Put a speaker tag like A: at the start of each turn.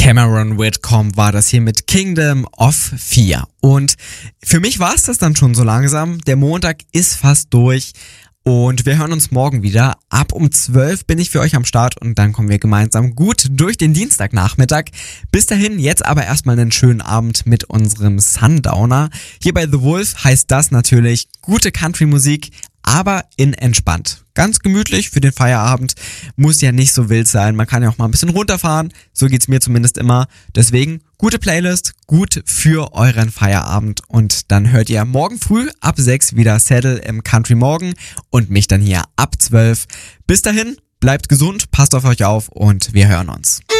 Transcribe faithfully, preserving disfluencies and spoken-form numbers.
A: Cameron Whitcomb war das hier mit Kingdom of Fear. Und für mich war es das dann schon so langsam. Der Montag ist fast durch und wir hören uns morgen wieder. Ab um zwölf bin ich für euch am Start und dann kommen wir gemeinsam gut durch den Dienstagnachmittag. Bis dahin, jetzt aber erstmal einen schönen Abend mit unserem Sundowner. Hier bei The Wolf heißt das natürlich gute Country-Musik, aber in entspannt. Ganz gemütlich für den Feierabend. Muss ja nicht so wild sein. Man kann ja auch mal ein bisschen runterfahren. So geht's mir zumindest immer. Deswegen gute Playlist, gut für euren Feierabend. Und dann hört ihr morgen früh ab sechs wieder Saddle im Country Morgen und mich dann hier ab zwölf. Bis dahin, bleibt gesund, passt auf euch auf und wir hören uns.